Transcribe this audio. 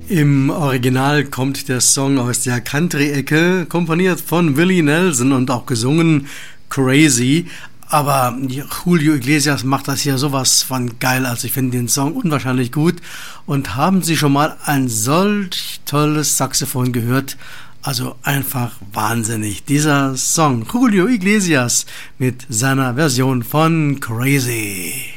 Im Original kommt der Song aus der Country-Ecke, komponiert von Willie Nelson und auch gesungen Crazy. Aber Julio Iglesias macht das hier sowas von geil. Also ich finde den Song unwahrscheinlich gut. Und haben Sie schon mal ein solch tolles Saxophon gehört? Also einfach wahnsinnig. Dieser Song, Julio Iglesias mit seiner Version von Crazy.